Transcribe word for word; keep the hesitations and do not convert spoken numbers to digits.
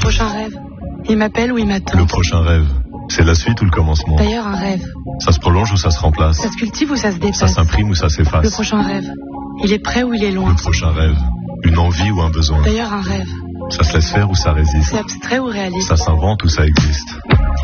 prochain rêve. Il m'appelle ou il m'attend. Le prochain rêve, c'est la suite ou le commencement? D'ailleurs, un rêve. Ça se prolonge ou ça se remplace? Ça se cultive ou ça se dépasse? Ça s'imprime ou ça s'efface? Le prochain rêve. Il est près ou il est loin? Le prochain rêve, une envie ou un besoin? D'ailleurs, un rêve. Ça se laisse faire ou ça résiste? C'est abstrait ou réaliste? Ça s'invente ou ça existe?